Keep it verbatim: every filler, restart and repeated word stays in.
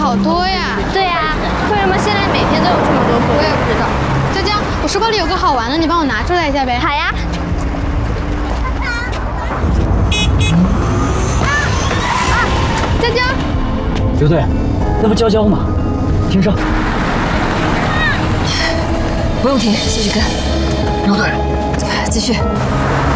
好多呀。 对呀，为什么现在每天都有这么多货？ 我也不知道。佳佳，我书包里有个好玩的，你帮我拿出来一下呗。 好呀。啊啊！佳佳， 刘队，那不娇娇吗？停车。 不用停，继续跟。 刘队， 继续。